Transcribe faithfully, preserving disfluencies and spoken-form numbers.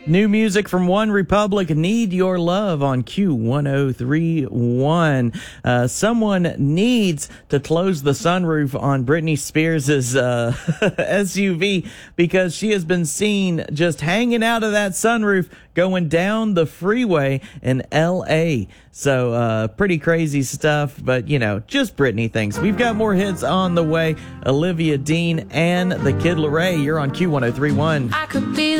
New music from One Republic, Need Your Love on Q one oh three point one. Uh, someone needs to close the sunroof on Britney Spears' uh, S U V because she has been seen just hanging out of that sunroof going down the freeway in L A. So, uh, pretty crazy stuff, but, you know, just Britney things. We've got more hits on the way. Olivia Dean and the Kid Laroi. You're on Q one oh three point one. I could be